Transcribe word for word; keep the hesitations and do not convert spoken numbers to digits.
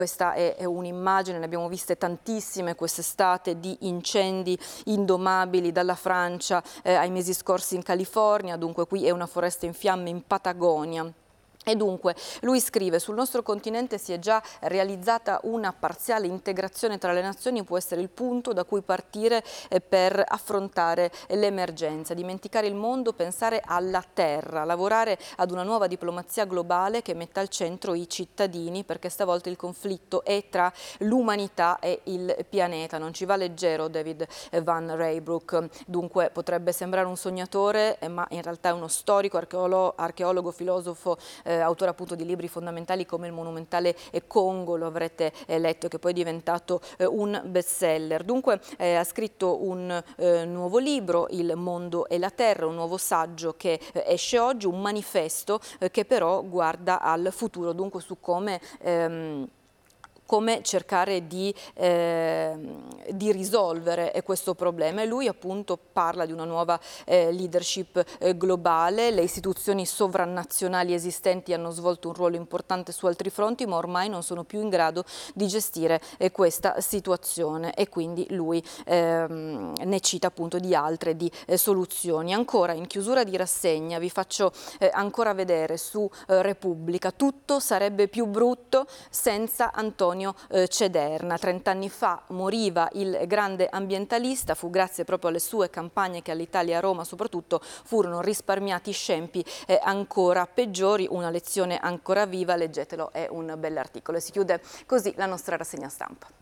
Questa è, è un'immagine, ne abbiamo viste tantissime quest'estate, di incendi indomabili dalla Francia eh, ai mesi scorsi in California, dunque qui è una foresta in fiamme in Patagonia. E dunque lui scrive: sul nostro continente si è già realizzata una parziale integrazione tra le nazioni, può essere il punto da cui partire eh, per affrontare l'emergenza, dimenticare il mondo, pensare alla terra, lavorare ad una nuova diplomazia globale che metta al centro i cittadini, perché stavolta il conflitto è tra l'umanità e il pianeta, non ci va leggero David Van Raybroek. Dunque potrebbe sembrare un sognatore, eh, ma in realtà è uno storico, archeologo, archeologo filosofo, Eh, autore appunto di libri fondamentali come il monumentale Congo, lo avrete eh, letto, che poi è diventato eh, un bestseller. Dunque eh, ha scritto un eh, nuovo libro, Il mondo e la terra, un nuovo saggio che eh, esce oggi, un manifesto eh, che però guarda al futuro, dunque su come ehm, come cercare di, eh, di risolvere questo problema, e lui appunto parla di una nuova eh, leadership eh, globale. Le istituzioni sovranazionali esistenti hanno svolto un ruolo importante su altri fronti, ma ormai non sono più in grado di gestire eh, questa situazione, e quindi lui ehm, ne cita appunto di altre di eh, soluzioni. Ancora in chiusura di rassegna vi faccio eh, ancora vedere su eh, Repubblica: tutto sarebbe più brutto senza Antonio Cederna. Trent'anni fa moriva il grande ambientalista, fu grazie proprio alle sue campagne che all'Italia, a Roma soprattutto, furono risparmiati scempi eh, ancora peggiori. Una lezione ancora viva, leggetelo, è un bell'articolo. E si chiude così la nostra rassegna stampa.